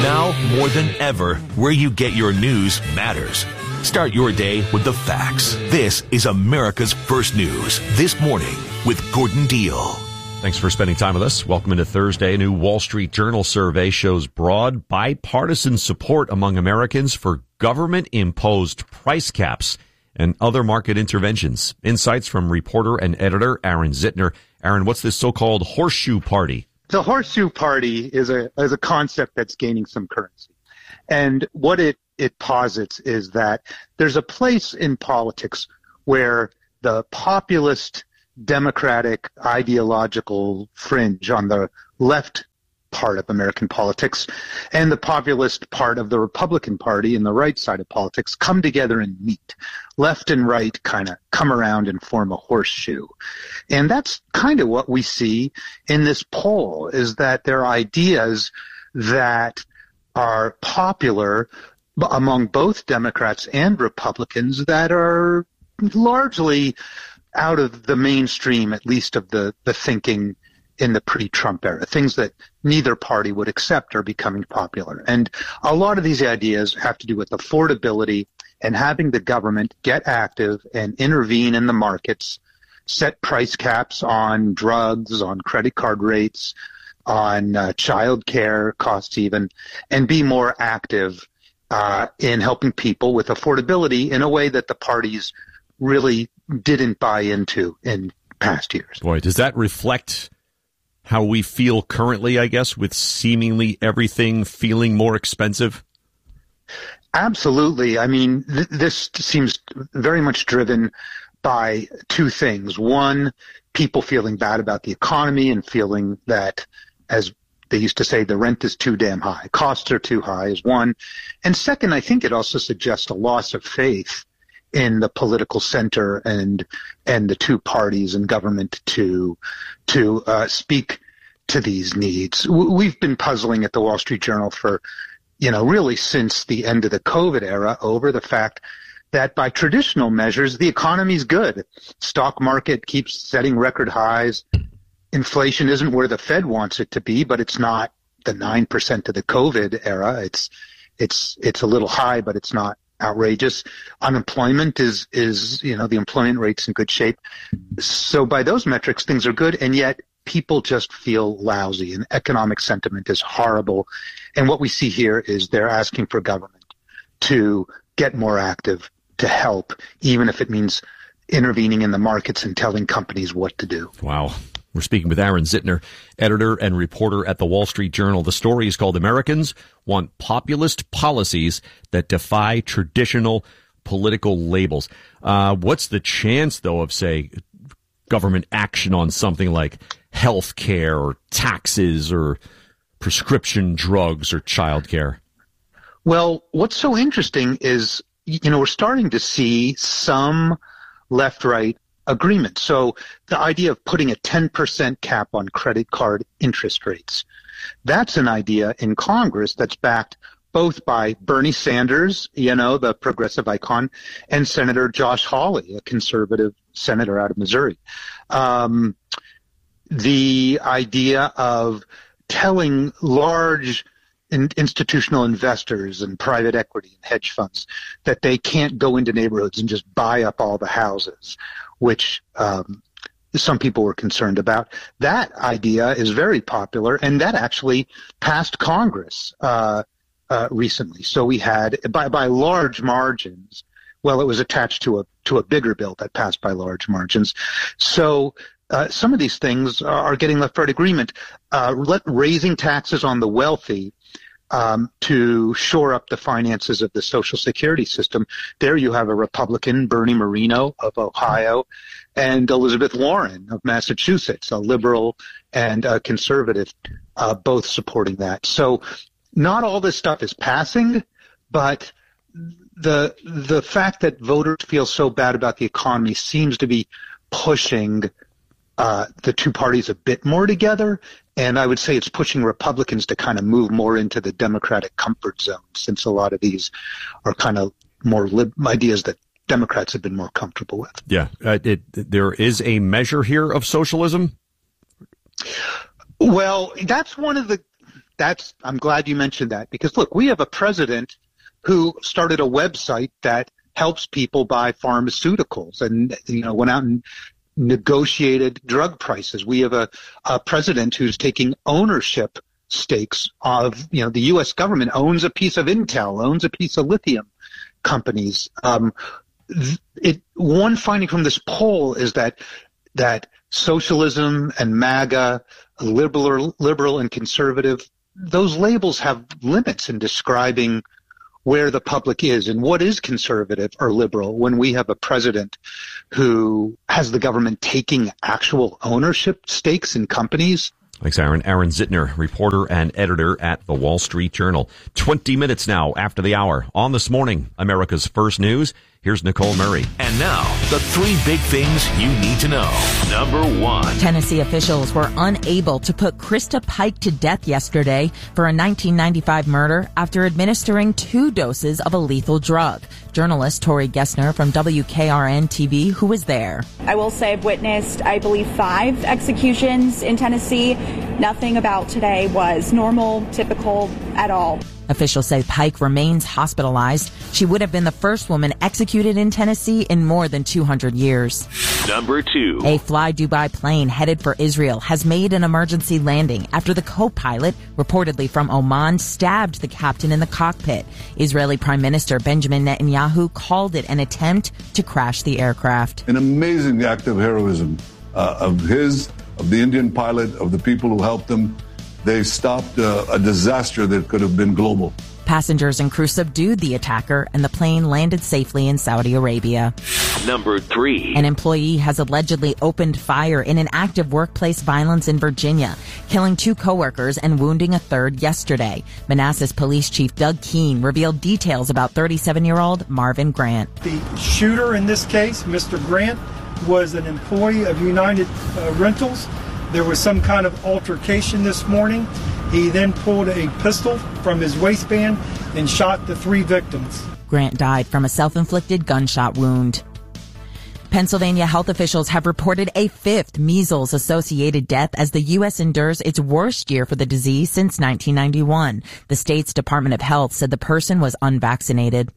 Now, more than ever, where you get your news matters. Start your day with the facts. This is America's First News This Morning with Gordon Deal. Thanks for spending time with us. Welcome into Thursday. A new Wall Street Journal survey shows broad bipartisan support among Americans for government-imposed price caps and other market interventions. Insights from reporter and editor Aaron Zitner. Aaron, what's this so-called horseshoe party? The horseshoe party is a concept that's gaining some currency. And what it posits is that there's a place in politics where the populist democratic ideological fringe on the left part of American politics and the populist part of the Republican Party and the right side of politics come together and meet. Left and right kind of come around and form a horseshoe. And that's kind of what we see in this poll, is that there are ideas that are popular among both Democrats and Republicans that are largely out of the mainstream, at least of the thinking in the pre-Trump era. Things that neither party would accept are becoming popular. And a lot of these ideas have to do with affordability and having the government get active and intervene in the markets, set price caps on drugs, on credit card rates, on child care costs even, and be more active in helping people with affordability in a way that the parties really didn't buy into in past years. Boy, does that reflect how we feel currently, I guess, with seemingly everything feeling more expensive? Absolutely. I mean, this seems very much driven by two things. One, people feeling bad about the economy and feeling that, as they used to say, the rent is too damn high. Costs are too high is one. And second, I think it also suggests a loss of faith in the political center and the two parties in government to speak to these needs. We've been puzzling at the Wall Street Journal for, really since the end of the COVID era over the fact that by traditional measures, the economy's good. Stock market keeps setting record highs. Inflation isn't where the Fed wants it to be, but it's not the 9% of the COVID era. It's a little high, but it's not outrageous. Unemployment is the employment rate's in good shape. So by those metrics, things are good, and yet people just feel lousy, and economic sentiment is horrible. And what we see here is they're asking for government to get more active, to help, even if it means intervening in the markets and telling companies what to do. Wow. We're speaking with Aaron Zitner, editor and reporter at the Wall Street Journal. The story is called Americans Want Populist Policies That Defy Traditional Political Labels. What's the chance, though, of, say, government action on something like health care or taxes or prescription drugs or child care? Well, what's so interesting is, we're starting to see some left-right agreement. So the idea of putting a 10% cap on credit card interest rates, that's an idea in Congress that's backed both by Bernie Sanders, the progressive icon, and Senator Josh Hawley, a conservative senator out of Missouri. The idea of telling large institutional investors and private equity and hedge funds that they can't go into neighborhoods and just buy up all the houses, which some people were concerned about. That idea is very popular, and that actually passed Congress recently. So we had, by large margins, well, it was attached to a bigger bill that passed by large margins. So some of these things are getting left-right agreement. Raising taxes on the wealthy to shore up the finances of the Social Security system. There you have a Republican, Bernie Moreno of Ohio, and Elizabeth Warren of Massachusetts, a liberal and a conservative, both supporting that. So not all this stuff is passing, but the fact that voters feel so bad about the economy seems to be pushing the two parties a bit more together. And I would say it's pushing Republicans to kind of move more into the Democratic comfort zone, since a lot of these are kind of more ideas that Democrats have been more comfortable with. Yeah. There is a measure here of socialism? Well, that's one of the I'm glad you mentioned that, because look, we have a president who started a website that helps people buy pharmaceuticals and, went out and negotiated drug prices. We have a president who's taking ownership stakes of, the U.S. government owns a piece of Intel, owns a piece of lithium companies. One finding from this poll is that socialism and MAGA, liberal and conservative, those labels have limits in describing where the public is and what is conservative or liberal when we have a president who has the government taking actual ownership stakes in companies. Thanks, Aaron. Aaron Zitner, reporter and editor at The Wall Street Journal. 20 minutes now after the hour. On This Morning, America's First News. Here's Nicole Murray. And now, the 3 big things you need to know. Number 1. Tennessee officials were unable to put Krista Pike to death yesterday for a 1995 murder after administering 2 doses of a lethal drug. Journalist Tori Gessner from WKRN-TV, who was there. I will say I've witnessed, I believe, 5 executions in Tennessee. Nothing about today was normal, typical at all. Officials say Pike remains hospitalized. She would have been the first woman executed in Tennessee in more than 200 years. Number 2. A Fly Dubai plane headed for Israel has made an emergency landing after the co-pilot, reportedly from Oman, stabbed the captain in the cockpit. Israeli Prime Minister Benjamin Netanyahu called it an attempt to crash the aircraft. An amazing act of heroism of the Indian pilot, of the people who helped him. They stopped a disaster that could have been global. Passengers and crew subdued the attacker, and the plane landed safely in Saudi Arabia. Number 3. An employee has allegedly opened fire in an act of workplace violence in Virginia, killing 2 coworkers and wounding a third yesterday. Manassas Police Chief Doug Keene revealed details about 37-year-old Marvin Grant. The shooter in this case, Mr. Grant, was an employee of United Rentals. There was some kind of altercation this morning. He then pulled a pistol from his waistband and shot the 3 victims. Grant died from a self-inflicted gunshot wound. Pennsylvania health officials have reported a 5th measles-associated death as the U.S. endures its worst year for the disease since 1991. The state's Department of Health said the person was unvaccinated.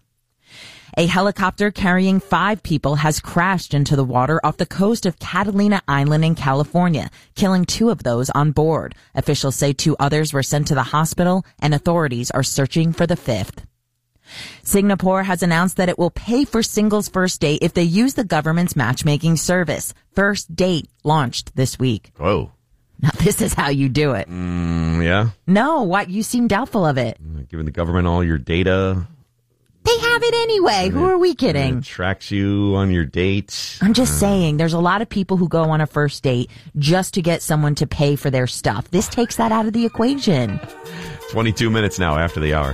A helicopter carrying 5 people has crashed into the water off the coast of Catalina Island in California, killing 2 of those on board. Officials say 2 others were sent to the hospital, and authorities are searching for the 5th. Singapore has announced that it will pay for singles' first date if they use the government's matchmaking service. First Date launched this week. Whoa. Now, this is how you do it. Yeah? No, what? You seem doubtful of it. Giving the government all your data. They have it anyway. Who are we kidding? It tracks you on your dates. I'm just saying, there's a lot of people who go on a first date just to get someone to pay for their stuff. This takes that out of the equation. 22 minutes now after the hour.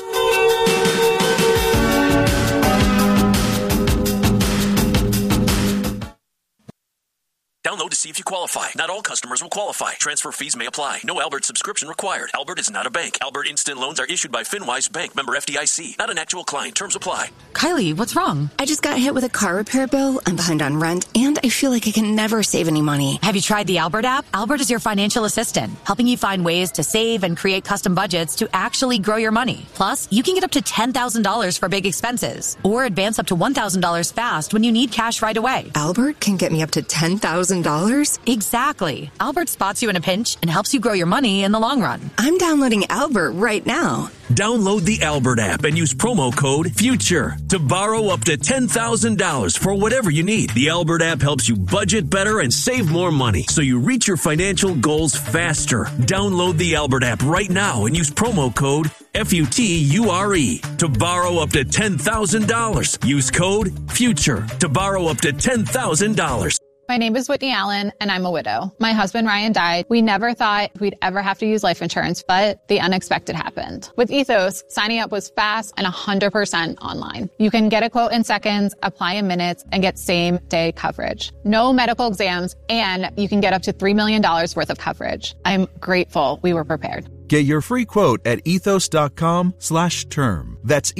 Download to see if you qualify. Not all customers will qualify. Transfer fees may apply. No Albert subscription required. Albert is not a bank. Albert Instant Loans are issued by FinWise Bank, member FDIC. Not an actual client. Terms apply. Kylie, what's wrong? I just got hit with a car repair bill. I'm behind on rent, and I feel like I can never save any money. Have you tried the Albert app? Albert is your financial assistant, helping you find ways to save and create custom budgets to actually grow your money. Plus, you can get up to $10,000 for big expenses, or advance up to $1,000 fast when you need cash right away. Albert can get me up to $10,000? Exactly. Albert spots you in a pinch and helps you grow your money in the long run. I'm downloading Albert right now. Download the Albert app and use promo code FUTURE to borrow up to $10,000 for whatever you need. The Albert app helps you budget better and save more money so you reach your financial goals faster. Download the Albert app right now and use promo code FUTURE to borrow up to $10,000. Use code FUTURE to borrow up to $10,000. My name is Whitney Allen, and I'm a widow. My husband, Ryan, died. We never thought we'd ever have to use life insurance, but the unexpected happened. With Ethos, signing up was fast and 100% online. You can get a quote in seconds, apply in minutes, and get same-day coverage. No medical exams, and you can get up to $3 million worth of coverage. I'm grateful we were prepared. Get your free quote at ethos.com/term. That's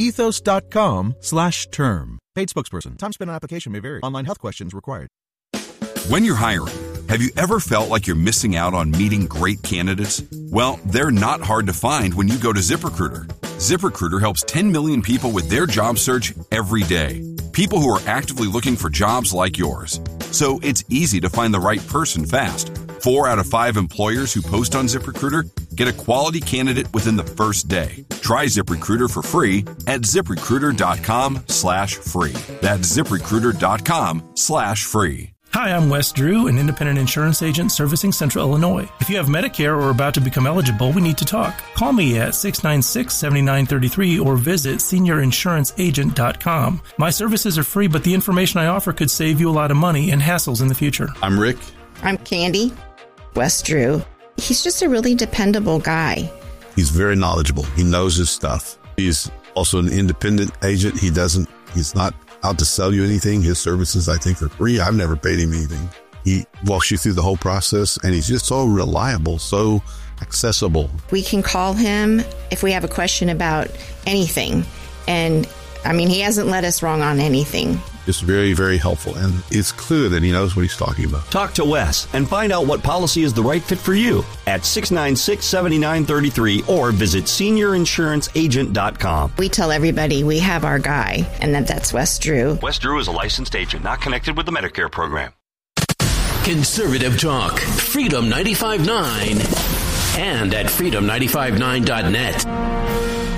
ethos.com/term. Paid spokesperson. Time spent on application may vary. Online health questions required. When you're hiring, Have you ever felt like you're missing out on meeting great candidates? Well, they're not hard to find when you go to ZipRecruiter. ZipRecruiter helps 10 million people with their job search every day. People who are actively looking for jobs like yours. So it's easy to find the right person fast. 4 out of 5 employers who post on ZipRecruiter get a quality candidate within the first day. Try ZipRecruiter for free at ZipRecruiter.com/free. That's ZipRecruiter.com/free. Hi, I'm Wes Drew, an independent insurance agent servicing Central Illinois. If you have Medicare or are about to become eligible, we need to talk. Call me at 696-7933 or visit seniorinsuranceagent.com. My services are free, but the information I offer could save you a lot of money and hassles in the future. I'm Rick. I'm Candy. Wes Drew. He's just a really dependable guy. He's very knowledgeable. He knows his stuff. He's also an independent agent. He's not out to sell you anything. His services, I think, are free. I've never paid him anything. He walks you through the whole process, and he's just so reliable, so accessible. We can call him if we have a question about anything. And, he hasn't led us wrong on anything. It's very, very helpful, and it's clear that he knows what he's talking about. Talk to Wes and find out what policy is the right fit for you at 696-7933 or visit seniorinsuranceagent.com. We tell everybody we have our guy, and that's Wes Drew. Wes Drew is a licensed agent, not connected with the Medicare program. Conservative Talk, Freedom 95.9, and at freedom959.net.